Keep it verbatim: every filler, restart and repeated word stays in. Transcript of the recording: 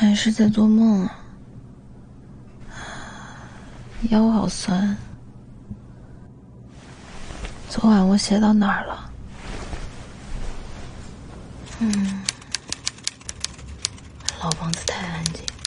还是在做梦啊？腰好酸。昨晚我写到哪儿了？嗯，老房子太安静。